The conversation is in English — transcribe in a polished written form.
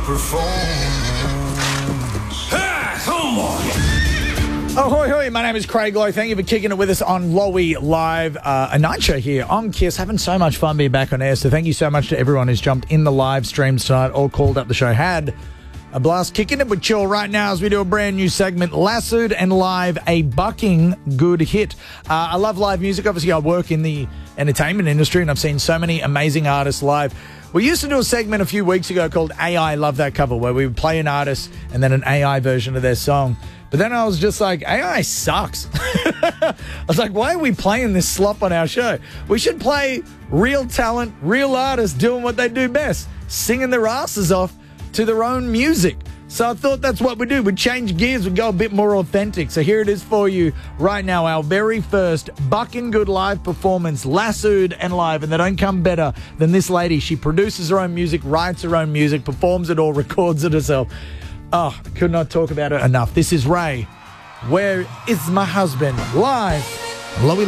Come on. Ahoy, hoy, my name is Craig Lowe. Thank you for kicking it with us on Lowy Live, a night show here on KISS. Having so much fun being back on air, so thank you so much to everyone who's jumped in the live streams tonight or called up the show. Had a blast kicking it with Chill right now as we do a brand new segment, Lassoed and Live, a bucking good hit. I love live music. Obviously, I work in the entertainment industry and I've seen so many amazing artists live. We used to do a segment a few weeks ago called AI Love That Cover, where we would play an artist and then an AI version of their song. But then I was just like, AI sucks. I was like, why are we playing this slop on our show? We should play real talent, real artists doing what they do best, singing their asses off to their own music. So I thought that's what we do. We'd change gears, we'd go a bit more authentic. So here it is for you right now, our very first Bucking Good live performance, Lassoed and Live. And they don't come better than this lady. She produces her own music, writes her own music, performs it all, records it herself. Oh, could not talk about it enough. This is Ray. Where is my husband? Live. Lowy